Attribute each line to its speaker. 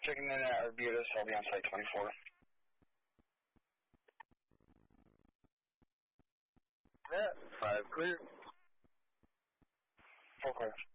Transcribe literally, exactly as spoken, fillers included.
Speaker 1: Checking in at Arbutus, I'll be on site twenty-four.
Speaker 2: Yeah, five clear.
Speaker 1: Four clear.